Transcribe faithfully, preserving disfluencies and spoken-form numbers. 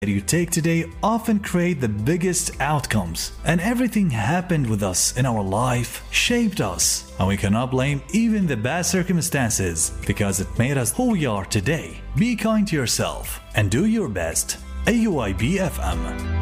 you take today often create the biggest outcomes, and everything happened with us in our life shaped us, and we cannot blame even the bad circumstances because it made us who we are today. Be kind to yourself and do your best. A U I B F M.